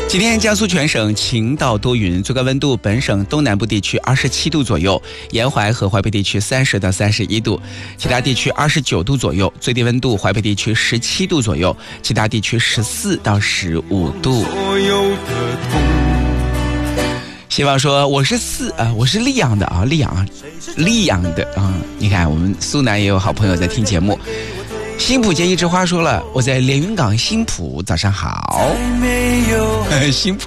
今天江苏全省晴到多云，最高温度本省东南部地区27度左右，沿淮和淮北地区30到31度，其他地区29度左右，最低温度淮北地区17度左右，其他地区14到15度。希望说我是溧阳的啊，溧阳的啊，你看我们苏南也有好朋友在听节目。新浦街一枝花说了，我在连云港新浦，早上好。新浦